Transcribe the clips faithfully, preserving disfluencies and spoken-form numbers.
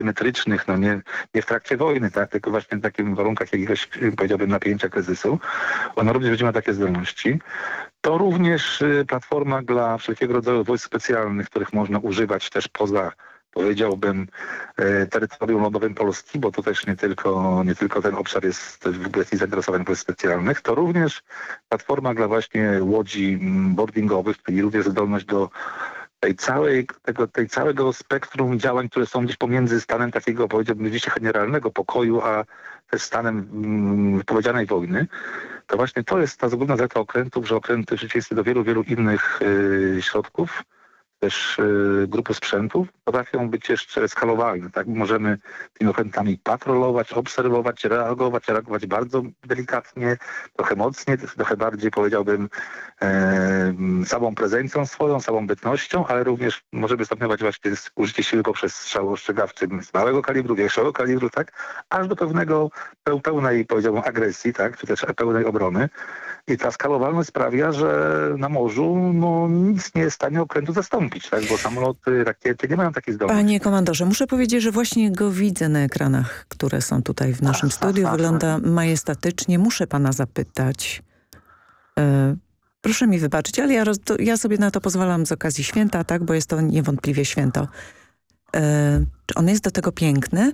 symetrycznych, no nie, nie w trakcie wojny, tak, tylko właśnie w takich warunkach jakiegoś, powiedziałbym, napięcia, kryzysu. Ona również będzie miała takie zdolności. To również y, platforma dla wszelkiego rodzaju wojsk specjalnych, których można używać też poza, powiedziałbym, e, terytorium lądowym Polski, bo to też nie tylko, nie tylko ten obszar jest w ogóle zainteresowań wojsk specjalnych, to również platforma dla właśnie łodzi mm, boardingowych, czyli również zdolność do tej całej, tego, tej całego spektrum działań, które są gdzieś pomiędzy stanem takiego, powiedziałbym, rzeczywiście generalnego pokoju, a też stanem mm, wypowiedzianej wojny. To właśnie to jest ta główna zaleta okrętów, że okręty rzeczywiście do wielu, wielu innych y, środków, też y, grupy sprzętów potrafią być jeszcze skalowalne. Tak? Możemy tymi okrętami patrolować, obserwować, reagować, reagować bardzo delikatnie, trochę mocniej, trochę bardziej, powiedziałbym, e, samą prezencją swoją, samą bytnością, ale również możemy stopniować właśnie użycie siły poprzez strzał ostrzegawczy z małego kalibru, większego kalibru, tak? Aż do pewnego pełnej, powiedziałbym, agresji, tak? Czy też pełnej obrony. I ta skalowalność sprawia, że na morzu no, nic nie jest w stanie okrętu zastąpić, tak? Bo samoloty, rakiety nie mają takiej zdolności. Panie komandorze, muszę powiedzieć, że właśnie go widzę na ekranach, które są tutaj w naszym studiu. Wygląda majestatycznie. Muszę pana zapytać. E, proszę mi wybaczyć, ale ja, roz, to, ja sobie na to pozwalam z okazji święta, tak? Bo jest to niewątpliwie święto. E, czy on jest do tego piękny?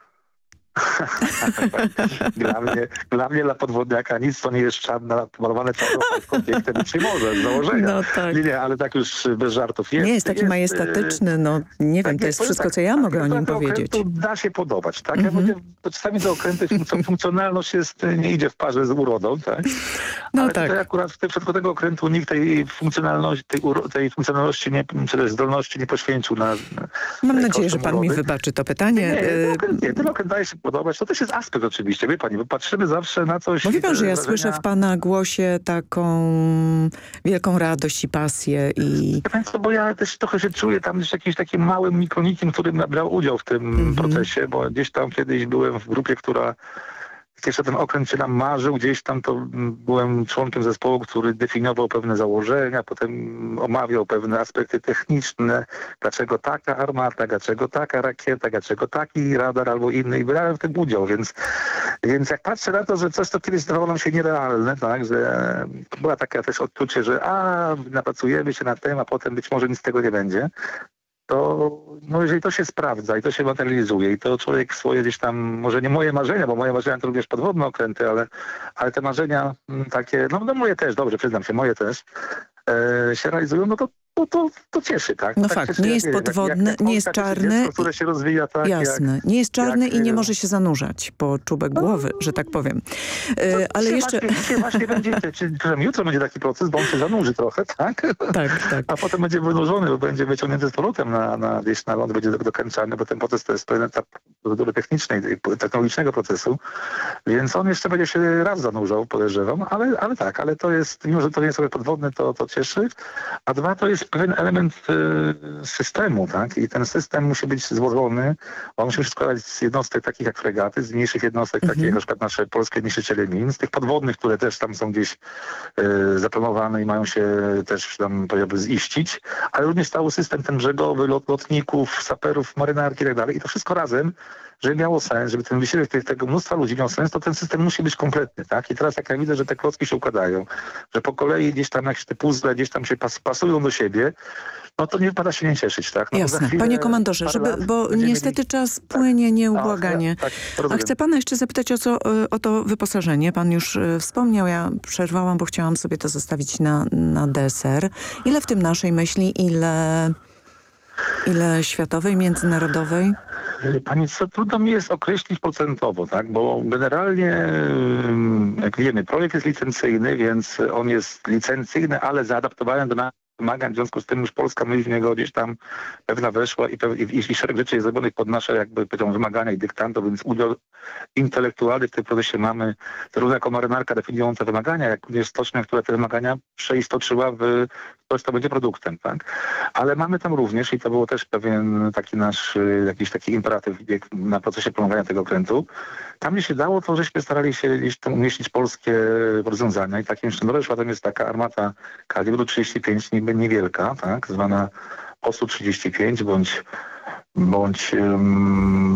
dla, mnie, dla mnie, dla podwodniaka nic to nie jest czarna, malowane czarną piękne czy może z założenia. No tak. Nie, nie, ale tak już bez żartów. Jest, nie jest taki jest, majestatyczny, no nie tak wiem, to jest wszystko, tak, co ja tak, mogę tak, o nim powiedzieć. Da się podobać, tak? Mm-hmm. Ja mówię, czasami do okręty funkcjonalność jest, nie idzie w parze z urodą, tak? No ale tak. tutaj akurat w przypadku tego okrętu nikt tej funkcjonalności, tej, tej funkcjonalności, nie, czy też zdolności nie poświęcił na... Mam nadzieję, że pan urody. mi wybaczy to pytanie. Nie, nie, okręt, nie ten okręt daje się podobać. To też jest aspekt oczywiście, wie pani, bo patrzymy zawsze na coś... Mówi pan, że ja wrażenia... słyszę w pana głosie taką wielką radość i pasję i... Ja państwo, bo ja też trochę się czuję tam już jakimś takim małym mikronikiem, który brał udział w tym mm-hmm. procesie, bo gdzieś tam kiedyś byłem w grupie, która... Jeszcze ten okręt się nam marzył, gdzieś tam to byłem członkiem zespołu, który definiował pewne założenia, potem omawiał pewne aspekty techniczne, dlaczego taka armata, dlaczego taka rakieta, dlaczego taki radar albo inny i brałem w tym udział, więc, więc jak patrzę na to, że coś to kiedyś zdawało nam się nierealne, tak, że była taka też odczucie, że a, napracujemy się na tym, a potem być może nic z tego nie będzie, to no jeżeli to się sprawdza i to się materializuje i to człowiek swoje gdzieś tam, może nie moje marzenia, bo moje marzenia to również podwodne okręty, ale, ale te marzenia m, takie, no, no moje też, dobrze, przyznam się, moje też, e, się realizują, no to to, to, to cieszy, tak? No tak fakt, cieszy, nie jest jak, podwodny, jak, jak nie jest czarny. Dziecko, które się rozwija, tak? Jasne, jak, nie jest czarny jak, i nie może się zanurzać po czubek głowy, że tak powiem. E, ale jeszcze... Właśnie, właśnie będzie, czy, czy jutro będzie taki proces, bo on się zanurzy trochę, tak? Tak, tak. A potem będzie wynurzony, bo będzie wyciągnięty z powrotem na, na, gdzieś na ląd, będzie dokończany, bo ten proces to jest pewien etap procedury technicznej, technologicznego procesu, więc on jeszcze będzie się raz zanurzał, podejrzewam, ale, ale tak, ale to jest, mimo że to nie jest sobie podwodny, to, to cieszy, a dwa, to jest pewien element systemu, tak? I ten system musi być złożony, on musi się składać z jednostek takich jak fregaty, z mniejszych jednostek, mm-hmm. takich jak na przykład nasze polskie niszczyciele min, z tych podwodnych, które też tam są gdzieś y, zaplanowane i mają się też tam, powiedziałbym, ziścić, ale również cały system ten brzegowy, lot, lotników, saperów, marynarki i tak dalej. I to wszystko razem, żeby miało sens, żeby ten wysiłek tych, tego mnóstwa ludzi miał sens, to ten system musi być kompletny, tak? I teraz jak ja widzę, że te klocki się układają, że po kolei gdzieś tam jakieś te puzzle gdzieś tam się pas, pasują do siebie, no to nie wypada się nie cieszyć, tak? No jasne. Panie komandorze, żeby, bo niestety mieli... czas płynie tak. nieubłaganie. A, ja, tak, A chcę pana jeszcze zapytać o, co, o to wyposażenie. Pan już wspomniał, ja przerwałam, bo chciałam sobie to zostawić na, na deser. Ile w tym naszej myśli, ile, ile światowej, międzynarodowej? Pani, co trudno mi jest określić procentowo, tak? Bo generalnie, jak wiemy, projekt jest licencyjny, więc on jest licencyjny, ale zaadaptowany do nas wymagań, w związku z tym już Polska myśl w niego gdzieś tam pewna weszła i, pew, i, i szereg rzeczy jest zrobionych pod nasze jakby powiedział, wymagania i dyktando, więc udział intelektualny w tym procesie mamy zarówno jako marynarka definiująca wymagania, jak również stocznia, która te wymagania przeistoczyła w coś, co będzie produktem, tak? Ale mamy tam również, i to było też pewien taki nasz jakiś taki imperatyw na procesie planowania tego okrętu, tam gdzie się dało, to żeśmy starali się gdzieś tam umieścić polskie rozwiązania i takim sztandarowym przykładem jest taka armata kalibru trzydzieści pięć, niby niewielka, tak? Zwana O S U trzydzieści pięć, bądź bądź um,